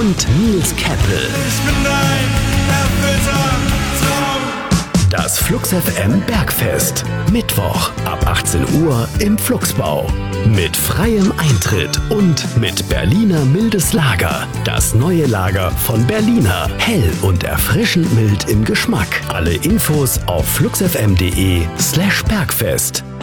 und Nils Keppel. Ich bin dein erfüllter Traum. Das Flux FM Bergfest. Mittwoch ab 18 Uhr im Fluxbau. Mit freiem Eintritt und mit Berliner mildes Lager. Das neue Lager von Berliner. Hell und erfrischend mild im Geschmack. Alle Infos auf fluxfm.de/Bergfest.